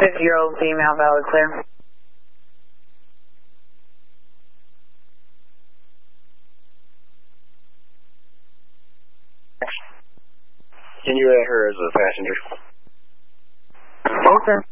50-year-old female, valid clear. Can you add her as a passenger? Okay.